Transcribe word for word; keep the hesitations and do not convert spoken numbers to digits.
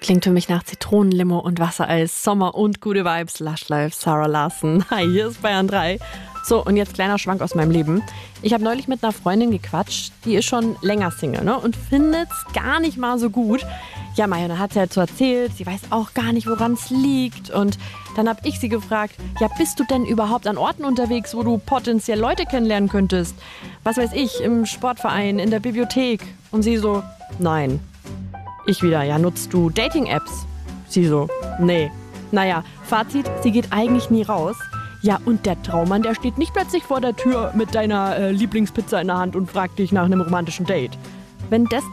Klingt für mich nach Zitronenlimo und Wassereis, Sommer und gute Vibes, Lush Life, Sarah Larson. Hi, hier ist Bayern drei. So, und jetzt kleiner Schwank aus meinem Leben. Ich habe neulich mit einer Freundin gequatscht, die ist schon länger Single, ne? Und findet's gar nicht mal so gut. Ja, Maya, dann hat sie halt so erzählt, sie weiß auch gar nicht, woran es liegt. Und dann habe ich sie gefragt, ja, bist du denn überhaupt an Orten unterwegs, wo du potenziell Leute kennenlernen könntest? Was weiß ich, im Sportverein, in der Bibliothek? Und sie so, nein. Ich wieder, ja, nutzt du Dating-Apps? Sie so, nee. Naja, Fazit, sie geht eigentlich nie raus. Ja, und der Traummann, der steht nicht plötzlich vor der Tür mit deiner äh, Lieblingspizza in der Hand und fragt dich nach einem romantischen Date. Wenn das